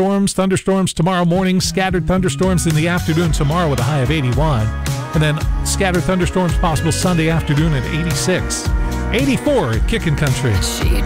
thunderstorms tomorrow morning, scattered thunderstorms in the afternoon tomorrow with a high of 81. And then scattered thunderstorms possible Sunday afternoon at 86. 84 at Kickin' Country.